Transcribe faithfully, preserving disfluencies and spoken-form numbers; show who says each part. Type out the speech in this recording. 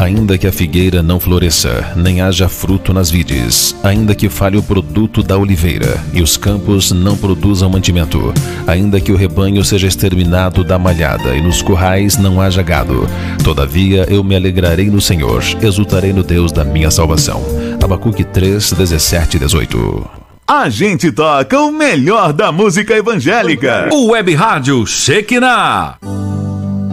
Speaker 1: Ainda que a figueira não floresça, nem haja fruto nas vides, ainda que falhe o produto da oliveira, e os campos não produzam mantimento, ainda que o rebanho seja exterminado da malhada, e nos currais não haja gado, todavia eu me alegrarei no Senhor, exultarei no Deus da minha salvação. Abacuque três, dezessete e dezoito.
Speaker 2: A gente toca o melhor da música evangélica.
Speaker 3: O Web Rádio Shekinah.